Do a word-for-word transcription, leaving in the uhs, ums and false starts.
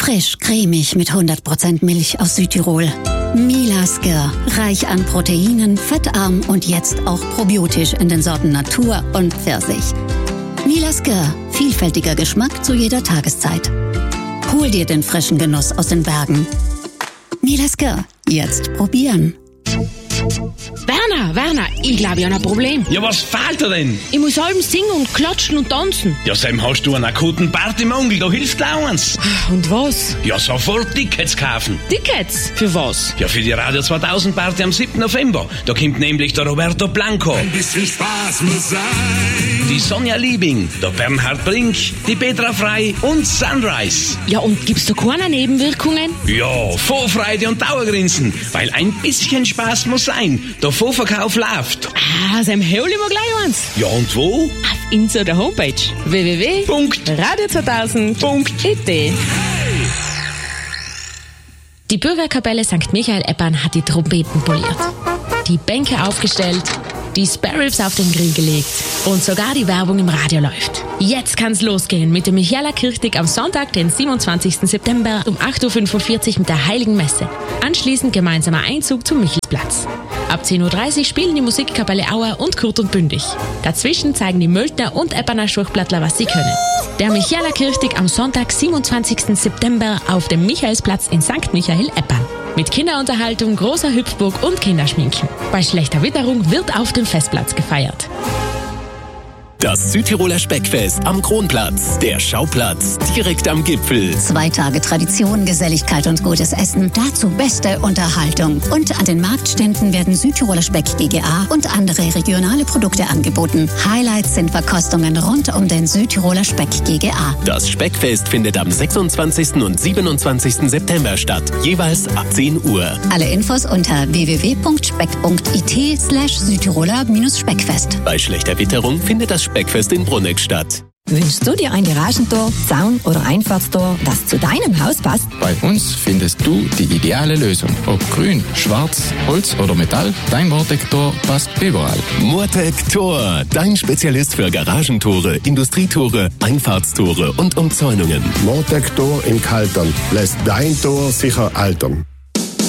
Frisch, cremig mit hundert Prozent Milch aus Südtirol. Milasker, reich an Proteinen, fettarm und jetzt auch probiotisch in den Sorten Natur und Pfirsich. Milasker, vielfältiger Geschmack zu jeder Tageszeit. Hol dir den frischen Genuss aus den Bergen. Milasker, jetzt probieren. Werner, Werner, ich glaube, ich habe ein Problem. Ja, was fehlt dir denn? Ich muss abends singen und klatschen und tanzen. Ja, Sam, hast du einen akuten Partymangel, da hilft gleich eins. Und was? Ja, sofort Tickets kaufen. Tickets? Für was? Ja, für die Radio zweitausend Party am siebten November. Da kommt nämlich der Roberto Blanco. Ein bisschen Spaß muss sein. Die Sonja Liebing, der Bernhard Brink, die Petra Frey und Sunrise. Ja, und gibt's da keine Nebenwirkungen? Ja, Vorfreude und Dauergrinsen, weil ein bisschen Spaß muss sein. Der Vorverkauf läuft. Ah, Sam, hol ich mir gleich eins. Ja, und wo? Auf unserer Homepage w w w punkt radio zweitausend punkt i t. Die Bürgerkapelle Sankt Michael Eppern hat die Trompeten poliert, die Bänke aufgestellt, die Sparrows auf den Grill gelegt und sogar die Werbung im Radio läuft. Jetzt kann's losgehen mit dem Michaela Kirchtig am Sonntag, den siebenundzwanzigsten September um acht Uhr fünfundvierzig mit der Heiligen Messe. Anschließend gemeinsamer Einzug zum Michelsplatz. Ab zehn Uhr dreißig spielen die Musikkapelle Auer und Kurt und Bündig. Dazwischen zeigen die Möltner und Epperner Schurchplattler, was sie können. Der Michaela Kirchtig am Sonntag, siebenundzwanzigsten September auf dem Michaelsplatz in Sankt Michael Eppern. Mit Kinderunterhaltung, großer Hüpfburg und Kinderschminken. Bei schlechter Witterung wird auf dem Festplatz gefeiert. Das Südtiroler Speckfest am Kronplatz. Der Schauplatz direkt am Gipfel. Zwei Tage Tradition, Geselligkeit und gutes Essen. Dazu beste Unterhaltung. Und an den Marktständen werden Südtiroler Speck G g A und andere regionale Produkte angeboten. Highlights sind Verkostungen rund um den Südtiroler Speck G g A. Das Speckfest findet am sechsundzwanzigsten und siebenundzwanzigsten September statt. Jeweils ab zehn Uhr. Alle Infos unter w w w punkt speck punkt i t slash Südtiroler-Speckfest. Bei schlechter Witterung findet das Speckfest in Bruneck statt. Wünschst du dir ein Garagentor, Zaun oder Einfahrtstor, das zu deinem Haus passt? Bei uns findest du die ideale Lösung. Ob grün, schwarz, Holz oder Metall, dein Mortec-Tor passt überall. Mortec Tor, dein Spezialist für Garagentore, Industrietore, Einfahrtstore und Umzäunungen. Mortec Tor in Kaltern lässt dein Tor sicher altern.